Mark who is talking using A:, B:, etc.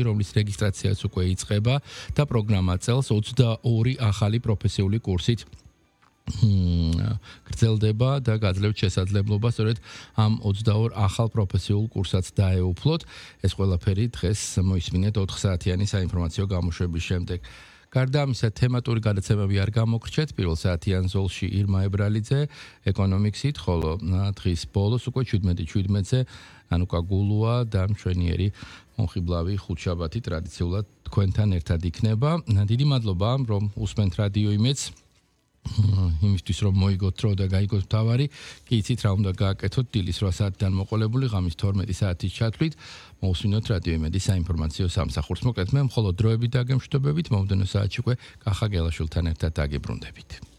A: რომლის რეგისტრაციაც უკვე იწყება და პროგრამა წელს 22 ახალი პროფესიული კურსით გრძელდება და გაძლევთ შესაძლებლობა სწორედ ამ 22 ახალ პროფესიულ კურსსაც დაეუფლოთ. ეს ყველაფერი დღეს მოისმინეთ 4 საათიანი საინფორმაციო გამოშვების შემდეგ. გარდა ამისა, თემატური გადაცემები არ გამოგრჩეთ. პირველ საათიან ზოლში ირმა ებრალიძე ეკონომიქსით, ხოლო დღის ბოლოს უკვე 17:17-ზე ანუკა გულუა და მშვენიერი მონხიბლავი ხუთშაბათი ტრადიციულად თქვენთან ერთად იქნება. დიდი მადლობა, რომ უსმენთ რადიო იმედს. იმისთვის რომ მოიგოთ დრო და გაიგოთ მთავარი, კი იცით რა უნდა გააკეთოთ დილის 8 საათიდან მოყოლებული ღამის 12 საათის ჩათვლით, მოусმინოთ რადიო იმედის საინფორმაციო სამსახურს. მოკლედ მე მხოლოდ დროებით დაგემშვიდობებით, მომდევნო საათში უკვე კახა გელაშვილთან ერთად დაგიბრუნდებით.